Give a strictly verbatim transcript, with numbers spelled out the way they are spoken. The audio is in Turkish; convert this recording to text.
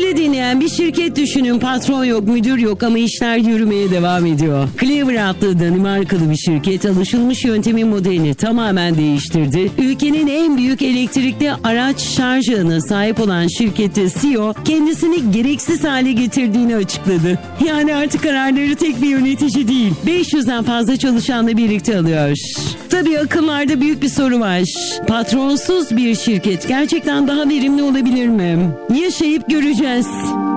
Sevgili dinleyen, bir şirket düşünün. Patron yok, müdür yok ama işler yürümeye devam ediyor. Clever adlı Danimarkalı bir şirket alışılmış yöntemin modelini tamamen değiştirdi. Ülkenin en büyük elektrikli araç şarj ağına sahip olan şirkette C E O kendisini gereksiz hale getirdiğini açıkladı. Yani artık kararları tek bir yönetici değil, beş yüzden fazla çalışanla birlikte alıyor. Tabii akıllarda büyük bir soru var. Patronsuz bir şirket gerçekten daha verimli olabilir mi? Yaşayıp göreceğiz.